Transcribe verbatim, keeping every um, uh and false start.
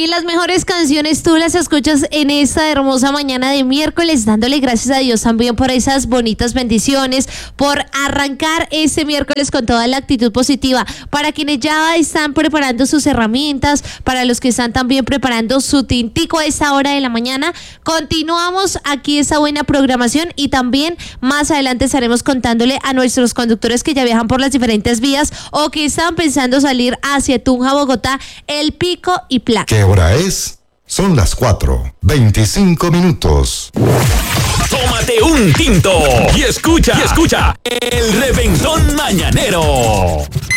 Y las mejores canciones tú las escuchas en esta hermosa mañana de miércoles, dándole gracias a Dios también por esas bonitas bendiciones, por arrancar este miércoles con toda la actitud positiva. Para quienes ya están preparando sus herramientas, para los que están también preparando su tintico a esta hora de la mañana, continuamos aquí esta buena programación y también más adelante estaremos contándole a nuestros conductores que ya viajan por las diferentes vías o que están pensando salir hacia Tunja, Bogotá, el pico y placa. ¿Qué hora es? Son las cuatro, veinticinco minutos. Tómate un tinto y escucha, y escucha el Reventón Mañanero.